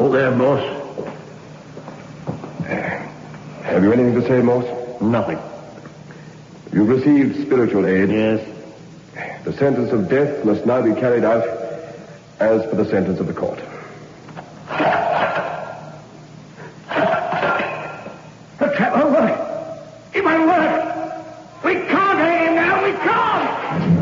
Oh, there, boss. Have you anything to say, Morse? Nothing. You've received spiritual aid. Yes. The sentence of death must now be carried out as per the sentence of the court. The trap, oh, look.